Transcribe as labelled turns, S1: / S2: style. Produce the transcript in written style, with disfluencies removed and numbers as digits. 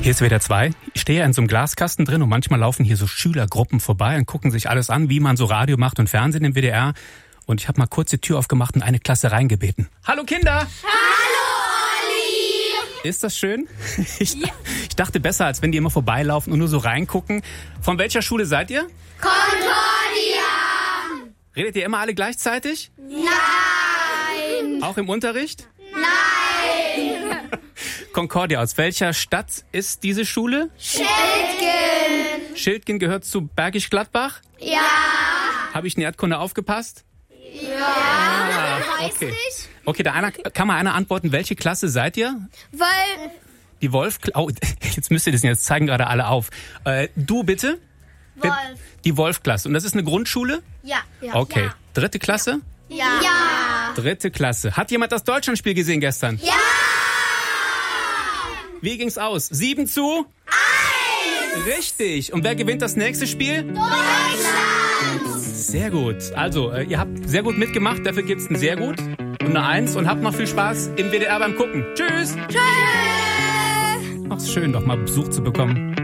S1: Hier ist WDR 2. Ich stehe ja in so einem Glaskasten drin und manchmal laufen hier so Schülergruppen vorbei und gucken sich alles an, wie man so Radio macht und Fernsehen im WDR. Und ich habe mal kurz die Tür aufgemacht und eine Klasse reingebeten. Hallo Kinder!
S2: Hallo Olli!
S1: Ist das schön? Ich dachte besser, als wenn die immer vorbeilaufen und nur so reingucken. Von welcher Schule seid ihr?
S2: Concordia!
S1: Redet ihr immer alle gleichzeitig?
S2: Nein!
S1: Auch im Unterricht?
S2: Nein!
S1: Concordia, aus welcher Stadt ist diese Schule?
S2: Schildgen!
S1: Schildgen gehört zu Bergisch Gladbach?
S2: Ja!
S1: Habe ich in Erdkunde aufgepasst?
S2: Ja!
S1: Okay. Okay, kann mal einer antworten, welche Klasse seid ihr?
S2: Weil...
S1: Die Wolf... Oh, jetzt müsst ihr das sehen, jetzt zeigen gerade alle auf. Du bitte?
S2: Wolf.
S1: Die Wolf-Klasse. Und das ist eine Grundschule?
S2: Ja.
S1: Okay. Dritte Klasse?
S2: Ja.
S1: Dritte Klasse. Hat jemand das Deutschlandspiel gesehen gestern?
S2: Ja.
S1: Wie ging's aus? 7:1? Richtig. Und wer gewinnt das nächste Spiel?
S2: Deutschland.
S1: Sehr gut. Also, ihr habt sehr gut mitgemacht. Dafür gibt's ein sehr gut und eine 1. Und habt noch viel Spaß im WDR beim Gucken. Tschüss.
S2: Tschüss.
S1: Ach, ist schön, doch mal Besuch zu bekommen.